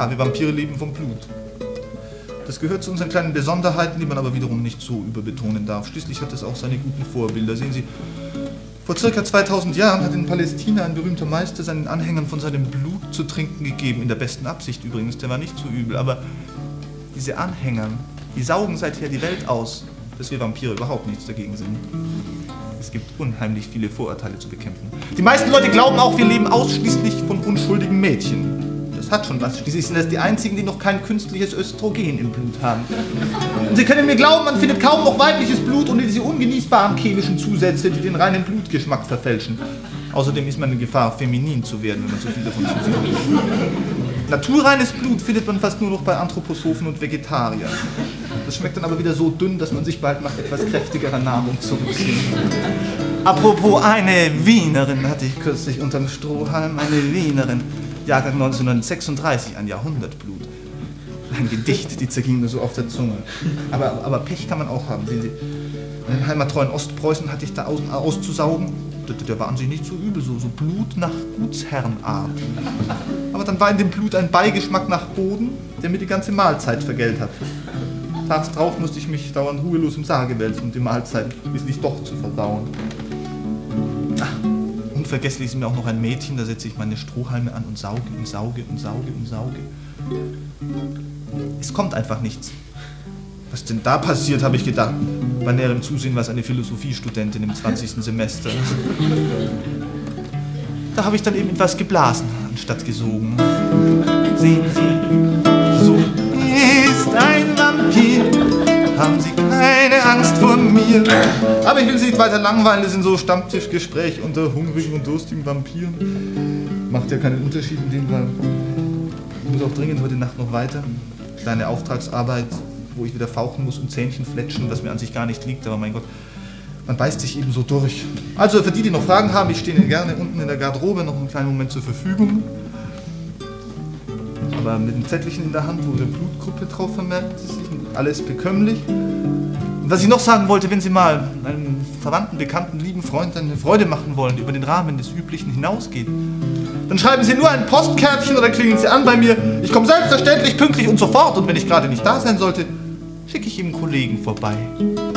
Ja, wir Vampire leben vom Blut. Das gehört zu unseren kleinen Besonderheiten, die man aber wiederum nicht so überbetonen darf. Schließlich hat es auch seine guten Vorbilder. Sehen Sie, vor circa 2000 Jahren hat in Palästina ein berühmter Meister seinen Anhängern von seinem Blut zu trinken gegeben. In der besten Absicht übrigens, der war nicht so übel. Aber diese Anhänger, die saugen seither die Welt aus, dass wir Vampire überhaupt nichts dagegen sind. Es gibt unheimlich viele Vorurteile zu bekämpfen. Die meisten Leute glauben auch, wir leben ausschließlich von unschuldigen Mädchen. Das hat schon was. Schließlich sind das die einzigen, die noch kein künstliches Östrogen im Blut haben. Und Sie können mir glauben, man findet kaum noch weibliches Blut ohne diese ungenießbaren chemischen Zusätze, die den reinen Blutgeschmack verfälschen. Außerdem ist man in Gefahr, feminin zu werden, wenn man so viel davon zu sich hat. Naturreines Blut findet man fast nur noch bei Anthroposophen und Vegetariern. Das schmeckt dann aber wieder so dünn, dass man sich bald nach etwas kräftigerer Nahrung zurückzieht. Apropos eine Wienerin hatte ich kürzlich unterm Strohhalm, eine Wienerin. Jahrgang 1936, ein Jahrhundertblut. Ein Gedicht, die zerging mir so auf der Zunge. Aber Pech kann man auch haben. Sehen Sie, einen heimattreuen Ostpreußen hatte ich da auszusaugen. Der war an sich nicht so übel, so Blut nach Gutsherrenart. Aber dann war in dem Blut ein Beigeschmack nach Boden, der mir die ganze Mahlzeit vergällt hat. Tags drauf musste ich mich dauernd ruhelos im Sarge wälzen, um die Mahlzeit schließlich doch zu verdauen. Unvergesslich ist mir auch noch ein Mädchen, da setze ich meine Strohhalme an und sauge und sauge und sauge und sauge. Es kommt einfach nichts. Was denn da passiert, habe ich gedacht. Bei näherem Zusehen war es eine Philosophiestudentin im 20. Semester. Da habe ich dann eben etwas geblasen, anstatt gesogen. Sehen Sie, so ist ein Vampir. Haben Sie keine Angst vor mir. Aber ich will Sie nicht weiter langweilen, das sind so Stammtischgespräche unter hungrigen und durstigen Vampiren. Macht ja keinen Unterschied in dem Fall. Ich muss auch dringend heute Nacht noch weiter. Kleine Auftragsarbeit, wo ich wieder fauchen muss und Zähnchen fletschen, was mir an sich gar nicht liegt, aber mein Gott, man beißt sich eben so durch. Also für die, die noch Fragen haben, ich stehe Ihnen gerne unten in der Garderobe noch einen kleinen Moment zur Verfügung. Aber mit dem Zettelchen in der Hand, wo eine Blutgruppe drauf vermerkt ist, alles bekömmlich. Und was ich noch sagen wollte, wenn Sie mal einem Verwandten, Bekannten, lieben Freund eine Freude machen wollen, die über den Rahmen des Üblichen hinausgeht, dann schreiben Sie nur ein Postkärtchen oder klingeln Sie an bei mir. Ich komme selbstverständlich pünktlich und sofort. Und wenn ich gerade nicht da sein sollte, schicke ich ihm einen Kollegen vorbei.